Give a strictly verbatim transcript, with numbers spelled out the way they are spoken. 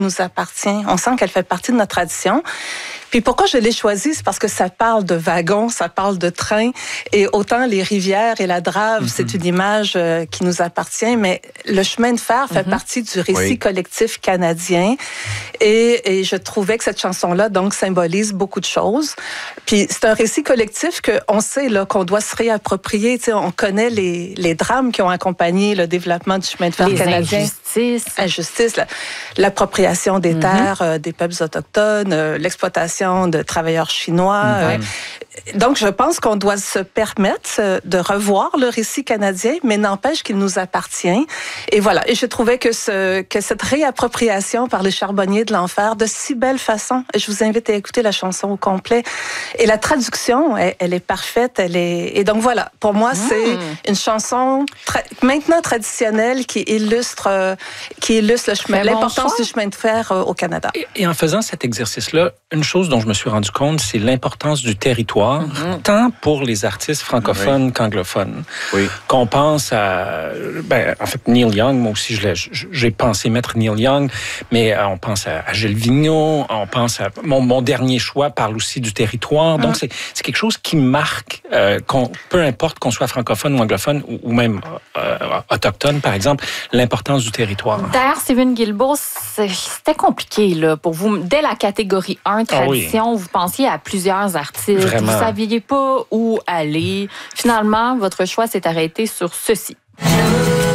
nous appartient. On sent qu'elle fait partie de notre tradition. Puis pourquoi je l'ai choisie, c'est parce que ça parle de wagons, ça parle de trains, et autant les rivières et la Drave, mm-hmm. c'est une image euh, qui nous appartient, mais le chemin de fer fait mm-hmm. partie du récit oui. collectif canadien, et, et je trouvais que cette chanson-là, donc, symbolise beaucoup de choses. Puis c'est un récit collectif qu'on sait là, qu'on doit se réapproprier. Tu sais, on connaît les, les drames qui ont accompagné le développement du chemin de fer les canadien. Injustices. Injustice, la, l'appropriation des mm-hmm. terres euh, des peuples autochtones, euh, l'exploitation de travailleurs chinois. Mm-hmm. Euh, donc, je pense qu'on doit se permettre de revoir le récit canadien, mais n'empêche qu'il nous appartient. Et voilà. Et je trouvais que, ce, que cette réappropriation par les charbonniers de l'enfer, de si belle façon, je vous invite à écouter la chanson au complet. Et la traduction, elle, elle est parfaite. Elle est... Et donc, voilà. Pour moi, mm. c'est une chanson tra... maintenant traditionnelle qui illustre, euh, qui illustre le chemin, l'importance du chemin de fer euh, au Canada. Et, et en faisant cet exercice-là, une chose dont je me suis rendu compte, c'est l'importance du territoire, mm-hmm. tant pour les artistes francophones oui. qu'anglophones. Oui. Qu'on pense à... Ben, en fait, Neil Young, moi aussi, je l'ai, j'ai pensé mettre Neil Young, mais on pense à, à Gilles Vigneault, on pense à... Mon, mon dernier choix parle aussi du territoire. Mm. Donc, c'est, c'est quelque chose qui marque, euh, qu'on, peu importe qu'on soit francophone ou anglophone, ou, ou même euh, autochtone, par exemple, l'importance du territoire. D'ailleurs, Steven Guilbeault, c'était compliqué là, pour vous. Dès la catégorie un, tradition, oh oui. vous pensiez à plusieurs artistes. Vraiment. Vous ne saviez pas où aller. Finalement, votre choix s'est arrêté sur ceci.